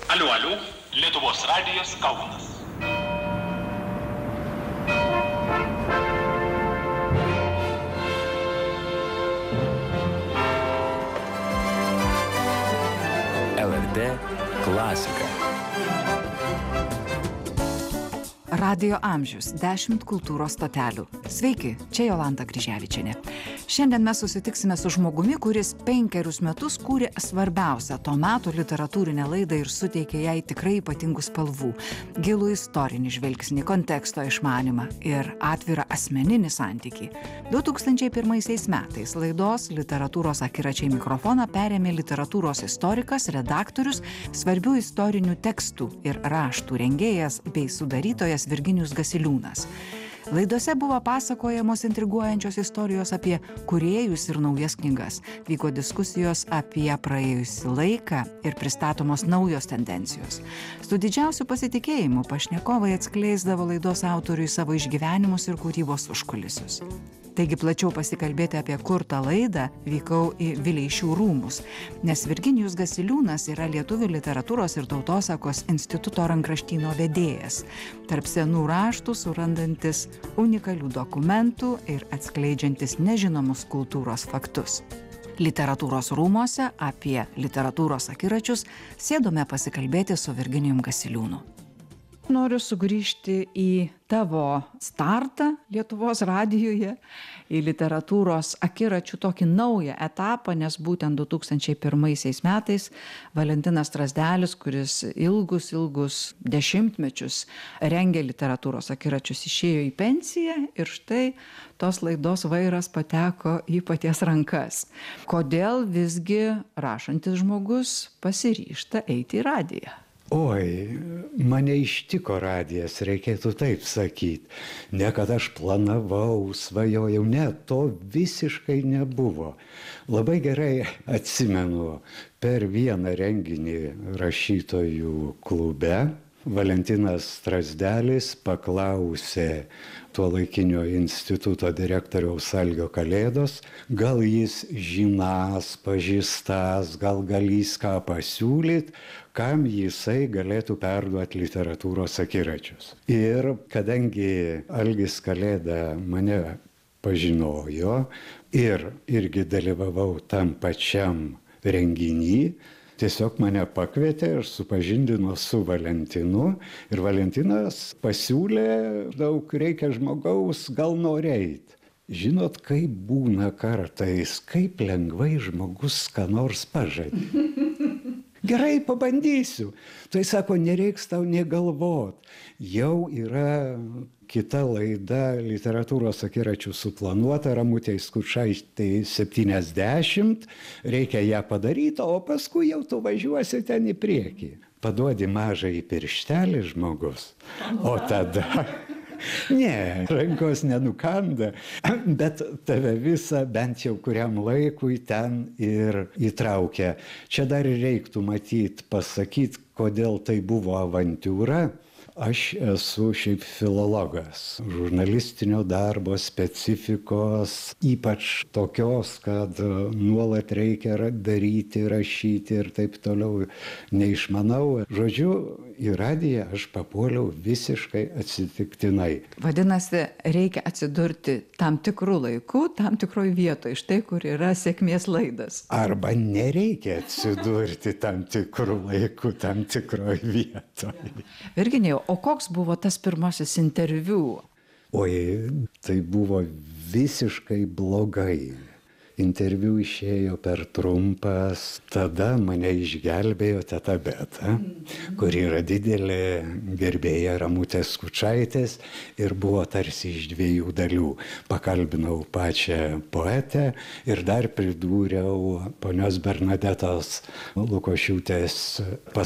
Aliu, Lietuvos radijas Kaunas. LRT klasika. Radio amžius, 10 kultūros stotelių. Sveiki, čia Jolanta Kryževičienė. Šiandien mes susitiksime su žmogumi, kuris 5 metus kūrė svarbiausią to meto literatūrinę laidą ir suteikė jai tikrai ypatingų spalvų. Gilų istorinį žvilgsnį, konteksto išmanymą ir atvirą asmeninį santykį. 2001 metais laidos Literatūros akiračiai mikrofoną perėmė literatūros istorikas, redaktorius, svarbių istorinių tekstų ir raštų rengėjas bei sudarytojas Virginijus Gasiliūnas. Laidose buvo pasakojamos intriguojančios istorijos apie kūrėjus ir naujas knygas. Vyko diskusijos apie praėjusį laiką ir pristatomos naujos tendencijos. Su didžiausiu pasitikėjimu pašnekovai atskleisdavo laidos autoriui savo išgyvenimus ir kūrybos užkulisius. Taigi plačiau pasikalbėti apie kurtą laidą vykau į Vileišių rūmus, nes Virginijus Gasiliūnas yra Lietuvių literatūros ir tautosakos instituto rankraštyno vedėjas, tarp senų raštų surandantis unikalių dokumentų ir atskleidžiantis nežinomus kultūros faktus. Literatūros rūmuose apie literatūros akiračius sėdome pasikalbėti su Virginijum Gasiliūnu. Noriu sugrįžti į tavo startą Lietuvos radijuje, į literatūros akiračių tokį naują etapą, nes būtent 2001 metais Valentinas Strazdelis, kuris ilgus dešimtmečius rengė literatūros akiračius, išėjo į pensiją ir štai tos laidos vairas pateko į paties rankas. Kodėl visgi rašantis žmogus pasiryžta eiti į radiją? Oi, mane ištiko radijas, reikėtų taip sakyti. Ne kad aš planavau, svajojau, ne, to visiškai nebuvo. Labai gerai atsimenu, per vieną renginį rašytojų klube Valentinas Strazdelis paklausė tuolaikinio instituto direktoriaus Algio Kalėdos, gal jis žinąs, pažįstas, gal galės ką pasiūlyti, kam jisai galėtų perduoti literatūros akiračius. Ir kadangi Algis Kalėda mane pažinojo ir irgi dalyvavau tam pačiam renginy, tiesiog mane pakvietė ir supažindino su Valentinu. Ir Valentinas pasiūlė, daug reikia žmogaus, gal nori eit. Žinot, kaip būna kartais, kaip lengvai žmogus ką nors pažadė. Gerai, pabandysiu. Tai sako, nereiks tau negalvot. Jau yra kita laida literatūros akiračių suplanuota, Ramutei Skučaitei 70, reikia ją padaryti, o paskui jau tu važiuosi ten į priekį. Paduodi mažąjį pirštelį žmogus, o tada... Ne, rankos nenukanda, bet tave visą bent jau kuriam laikui ten ir įtraukia. Čia dar reiktų matyti, pasakyti, kodėl tai buvo avantiūra. Aš esu šiaip filologas, žurnalistinio darbo specifikos, ypač tokios, kad nuolat reikia daryti, rašyti ir taip toliau neišmanau. Žodžiu, į radiją aš papuoliau visiškai atsitiktinai. Vadinasi, reikia atsidurti tam tikrų laikų, tam tikroj vietoj, štai kur yra sėkmės laidas. Arba nereikia atsidurti tam tikrų laikų, tam tikroj vietoj. Virginijau, o koks buvo tas pirmasis interviu? Oi, tai buvo visiškai blogai. Interviu išėjo per trumpas, tada mane išgelbėjo teta Beta, kuri yra didelė gerbėja Ramutės Skučaitės ir buvo tarsi iš 2 dalių. Pakalbinau pačią poetę ir dar pridūriau ponios Bernadetos Lukošiūtės